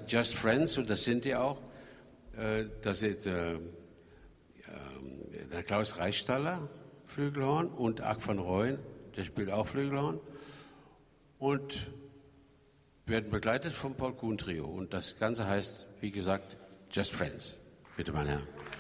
Just Friends und das sind die auch. Das ist der Klaus Reichstaller, Flügelhorn, und Arc van Rooyen, der spielt auch Flügelhorn. Und werden begleitet vom Paul Kuhn Trio. Und das Ganze heißt, wie gesagt, Just Friends. Bitte, mein Herr.